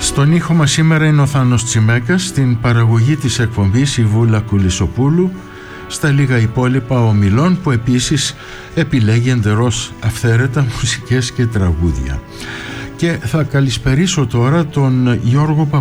Στον ήχο μας σήμερα είναι ο Θάνος Τσιμέκας, στην παραγωγή της εκπομπής η Βούλα Κουλισοπούλου, στα λίγα υπόλοιπα ομιλών που επίσης επιλέγει εντελώς αυθαίρετα μουσικές και τραγούδια. Και θα καλησπερίσω τώρα τον Γιώργο